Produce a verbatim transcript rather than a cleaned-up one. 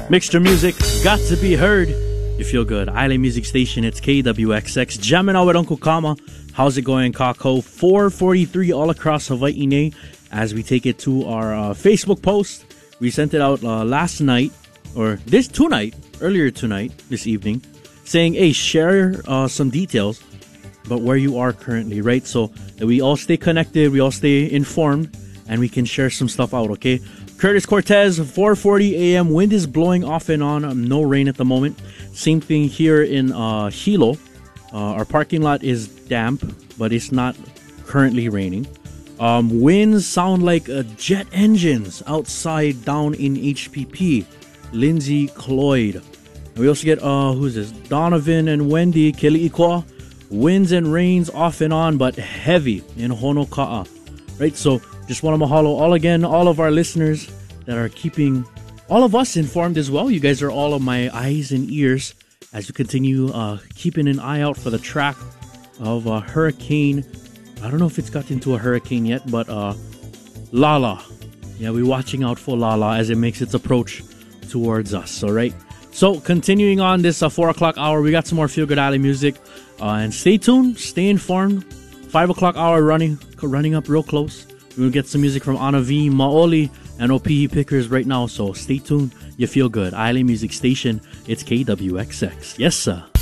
Mixture music, got to be heard. You feel good. Island Music Station, it's K W X X. Jamming out with Uncle Kama. How's it going, Kako? four forty-three all across Hawaii as we take it to our uh, Facebook post. We sent it out uh, last night, or this tonight, earlier tonight, this evening, saying, hey, share uh, some details about where you are currently, right? So that we all stay connected, we all stay informed, and we can share some stuff out, okay? Curtis Cortez, four forty a m Wind is blowing off and on. Um, no rain at the moment. Same thing here in uh, Hilo. Uh, our parking lot is damp, but it's not currently raining. Um, winds sound like uh, jet engines outside down in H P P. Lindsay Cloyd. And we also get, uh, who's this? Donovan and Wendy Keli'ikwa. Winds and rains off and on, but heavy in Honoka'a. Right, so just want to mahalo all again, all of our listeners that are keeping all of us informed as well. You guys are all of my eyes and ears as you continue uh, keeping an eye out for the track of uh, Hurricane. I don't know if it's got into a hurricane yet, but uh, Lala. Yeah, we're watching out for Lala as it makes its approach towards us, all right? So continuing on this uh, four o'clock hour, we got some more Feel Good Alley music. Uh, and stay tuned, stay informed. five o'clock hour running running up real close. We're going to get some music from Anavi, Maoli, and O P E Pickers right now. So stay tuned. You feel good. Island Music Station. It's K W X X. Yes, sir.